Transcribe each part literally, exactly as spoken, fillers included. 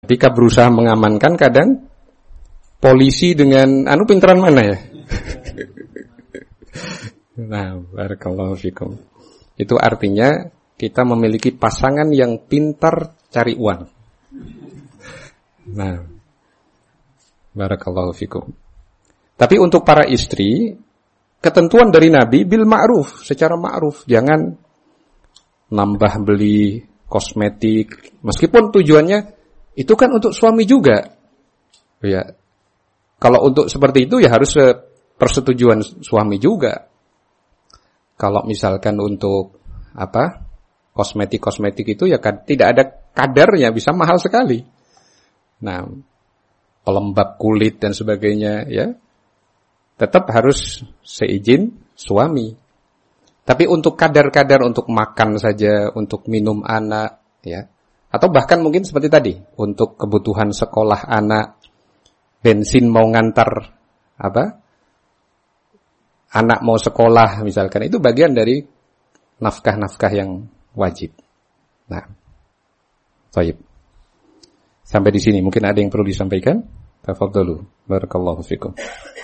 Ketika berusaha mengamankan, kadang polisi dengan anu pinteran mana ya? Nah, barakallahu fikum. Itu artinya kita memiliki pasangan yang pintar cari uang. Nah, barakallahu fikum. Tapi untuk para istri, ketentuan dari Nabi bil ma'ruf, secara ma'ruf, jangan nambah beli kosmetik, meskipun tujuannya itu kan untuk suami juga. Ya. Kalau untuk seperti itu ya harus persetujuan suami juga. Kalau misalkan untuk apa? Kosmetik-kosmetik itu ya kan, tidak ada kadarnya, bisa mahal sekali. Nah, pelembab kulit dan sebagainya ya. Tetap harus seizin suami. Tapi untuk kadar-kadar untuk makan saja, untuk minum anak, ya, atau bahkan mungkin seperti tadi, untuk kebutuhan sekolah anak, bensin mau ngantar apa, anak mau sekolah misalkan, itu bagian dari nafkah-nafkah yang wajib. Nah, baik. Sampai di sini mungkin ada yang perlu disampaikan. Tafadhalu. Barakallahu fikum.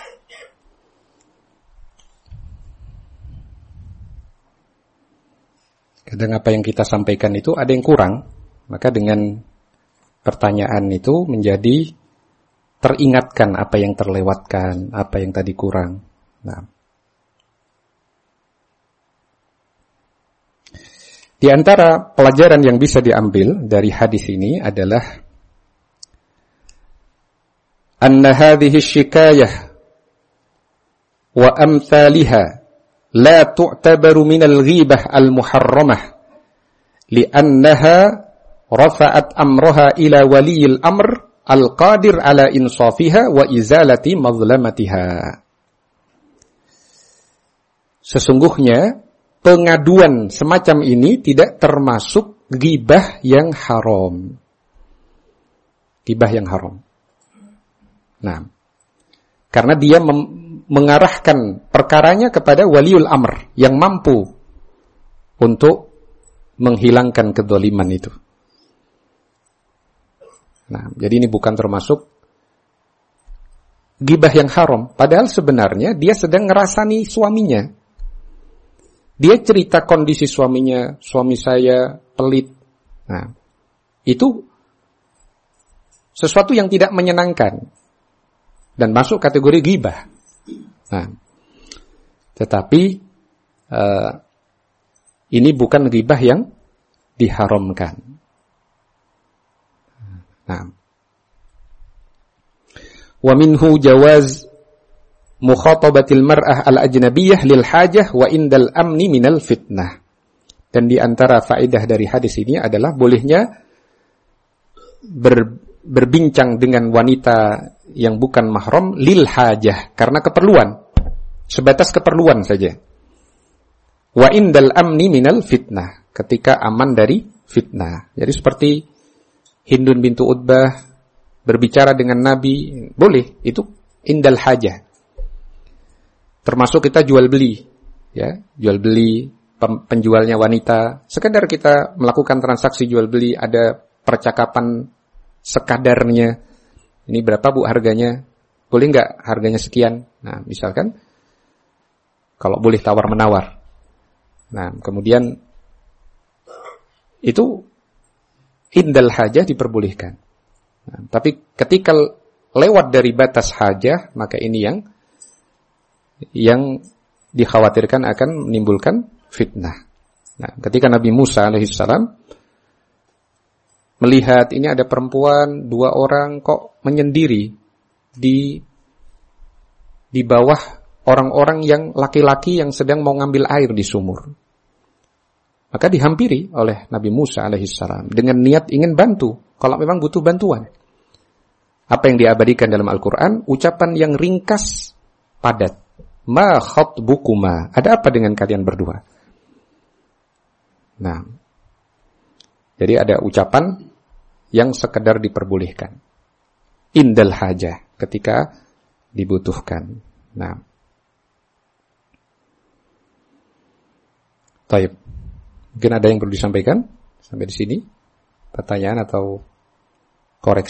Kadang apa yang kita sampaikan itu ada yang kurang, maka dengan pertanyaan itu menjadi teringatkan apa yang terlewatkan, apa yang tadi kurang. Nah, di antara pelajaran yang bisa diambil dari hadis ini adalah anna hadhihi syikayah wa amthaliha لا تعتبر من الغيبة المحرمة لأنها رفعت أمرها إلى ولي الأمر القادر على إنصافها وإزالة مظلمتها. Sesungguhnya pengaduan semacam ini tidak termasuk ghibah yang haram. Ghibah yang haram. Nah, karena dia mem- mengarahkan perkaranya kepada waliul amr yang mampu untuk menghilangkan kedzaliman itu. Nah, jadi ini bukan termasuk ghibah yang haram, padahal sebenarnya dia sedang ngerasani suaminya. Dia cerita kondisi suaminya, suami saya pelit. Nah, itu sesuatu yang tidak menyenangkan dan masuk kategori ghibah. Nah, tetapi uh, ini bukan ghibah yang diharamkan. Nah, wa minhu jawaz mukhatabatil mar'ah al-ajnabiyyah lil hajah wa indal amni minal fitnah. Dan di antara faedah dari hadis ini adalah bolehnya ber, berbincang dengan wanita yang bukan mahram lil hajah, karena keperluan, sebatas keperluan saja. Wa indal amni minal fitnah, ketika aman dari fitnah. Jadi seperti Hindun bintu Utbah berbicara dengan Nabi, boleh, itu indal hajah. Termasuk kita jual beli, ya, jual beli, penjualnya wanita, sekedar kita melakukan transaksi jual beli, ada percakapan sekadarnya. Ini berapa bu harganya? Boleh nggak harganya sekian? Nah, misalkan, kalau boleh tawar-menawar. Nah, kemudian itu indal hajah diperbolehkan. Nah, tapi ketika lewat dari batas hajah, maka ini yang yang dikhawatirkan akan menimbulkan fitnah. Nah, ketika Nabi Musa alaihissalam melihat ini ada perempuan, dua orang kok menyendiri di di bawah orang-orang yang laki-laki yang sedang mau ngambil air di sumur. Maka dihampiri oleh Nabi Musa alaihissalam dengan niat ingin bantu, kalau memang butuh bantuan. Apa yang diabadikan dalam Al-Quran? Ucapan yang ringkas, padat. Ma khatbukuma. Ada apa dengan kalian berdua? Nah, jadi ada ucapan yang sekedar diperbolehkan. Indal hajah, ketika dibutuhkan. Nah. Taib. Mungkin ada yang perlu disampaikan sampai di sini? Pertanyaan atau koreksi?